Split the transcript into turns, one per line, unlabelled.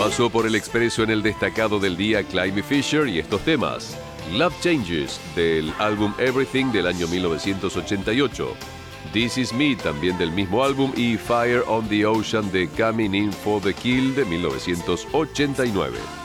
Pasó por el expreso en el destacado del día Climby Fisher y estos temas: Love Changes, del álbum Everything del año 1988, This Is Me, también del mismo álbum, y Fire on the Ocean de Coming In for the Kill de 1989.